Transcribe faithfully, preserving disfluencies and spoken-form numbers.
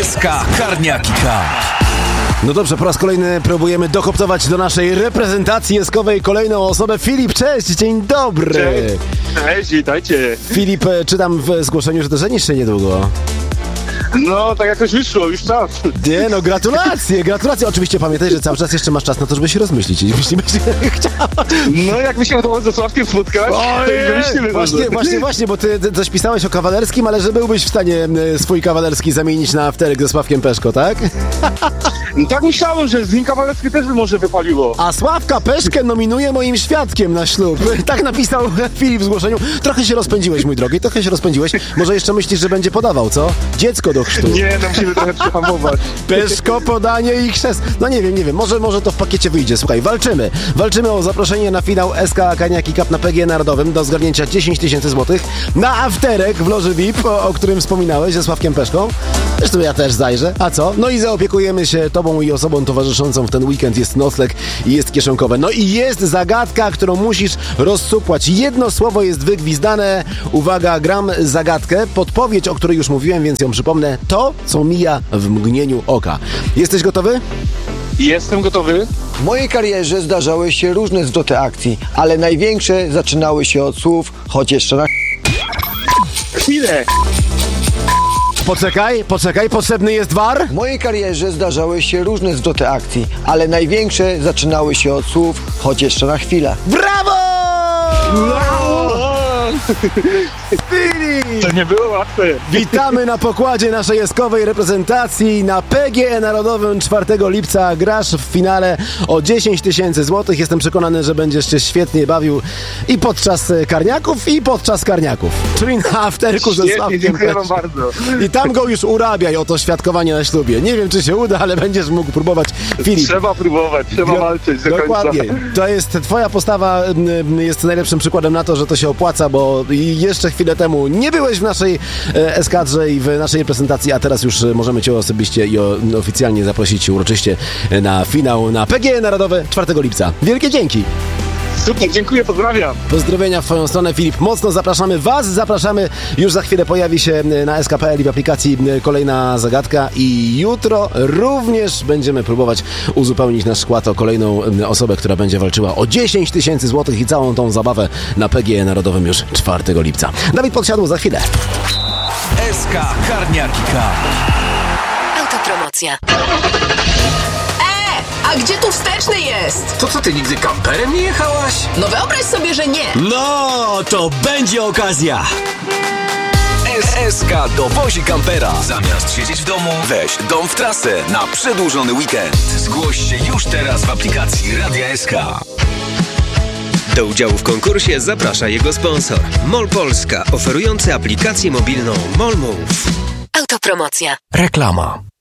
S K Karniaki Cup. No dobrze, po raz kolejny próbujemy dokoptować do naszej reprezentacji eskowej kolejną osobę. Filip, cześć, dzień dobry. Cześć, cześć, witajcie. Filip, czytam w zgłoszeniu, że to żenisz się niedługo. No, tak jakoś wyszło, już czas. Nie, no gratulacje, gratulacje. Oczywiście pamiętaj, że cały czas jeszcze masz czas na to, żeby się rozmyślić, jeśli byś chciał. No, jak my się udało ze Sławkiem spotkać, to wymyślimy Właśnie, właśnie, właśnie, bo ty, ty coś pisałeś o kawalerskim, ale że byłbyś w stanie e, swój kawalerski zamienić na afterek ze Sławkiem Peszko, tak? No, tak myślałem, że z Nim Kawalerski też by może wypaliło. A Sławka Peszkę nominuję moim świadkiem na ślub. Tak napisał Filip w zgłoszeniu. Trochę się rozpędziłeś, mój drogi, trochę się rozpędziłeś. Może jeszcze myślisz, że będzie podawał, co? Dziecko do chrztu. Nie, no musimy trochę przehamować. Peszko, podanie i chrzest. No nie wiem, nie wiem, może, może to w pakiecie wyjdzie. Słuchaj, walczymy. Walczymy o zaproszenie na finał S K Karniaki Cup na P G Narodowym do zgarnięcia dziesięć tysięcy złotych na afterek w loży V I P, o, o którym wspominałeś, ze Sławkiem Peszką. Zresztą ja też zajrzę. A co? No i zaopiekujemy się tobą i osobą towarzyszącą w ten weekend. Jest nocleg i jest kieszonkowe. No i jest zagadka, którą musisz rozsupłać. Jedno słowo jest wygwizdane. Uwaga, gram zagadkę. Podpowiedź, o której już mówiłem, więc ją przypomnę. To, co mija w mgnieniu oka. Jesteś gotowy? Jestem gotowy. W mojej karierze zdarzały się różne zwroty akcji, ale największe zaczynały się od słów, choć jeszcze na... Chwilę. Poczekaj, poczekaj, potrzebny jest war? W mojej karierze zdarzały się różne zwroty akcji, ale największe zaczynały się od słów, choć jeszcze na chwilę. Brawo! To nie było łatwe. Witamy na pokładzie naszej eskowej reprezentacji na P G E Narodowym czwartego lipca. Grasz w finale o dziesięć tysięcy złotych. Jestem przekonany, że będziesz się świetnie bawił i podczas karniaków, i podczas karniaków. Czyli na afterku ze Świetnie, Sławkiem. dziękuję wam bardzo. I tam go już urabiaj o to świadkowanie na ślubie. Nie wiem, czy się uda, ale będziesz mógł próbować. Filip. Trzeba próbować, trzeba Gro- walczyć do Dokładnie. końca. To jest twoja postawa, m, jest najlepszym przykładem na to, że to się opłaca, bo jeszcze chwilę temu nie byłeś w naszej e, eskadrze i w naszej reprezentacji, a teraz już możemy cię osobiście i o, oficjalnie zaprosić uroczyście na finał na P G E Narodowe czwartego lipca. Wielkie dzięki! Super, dziękuję, pozdrawiam. Pozdrowienia w twoją stronę, Filip. Mocno zapraszamy was, zapraszamy. Już za chwilę pojawi się na S K P L i w aplikacji kolejna zagadka i jutro również będziemy próbować uzupełnić nasz skład o kolejną osobę, która będzie walczyła o dziesięć tysięcy złotych i całą tą zabawę na P G E Narodowym już czwartego lipca. Dawid Podsiadło za chwilę. S K Karniaki Cup. Autopromocja. A gdzie tu wsteczny jest? To co, ty nigdy kamperem nie jechałaś? No wyobraź sobie, że nie. No, to będzie okazja. S K dowozi kampera. Zamiast siedzieć w domu, weź dom w trasę na przedłużony weekend. Zgłoś się już teraz w aplikacji Radia S K. Do udziału w konkursie zaprasza jego sponsor. MOL Polska, oferujący aplikację mobilną MOL Move. Autopromocja. Reklama.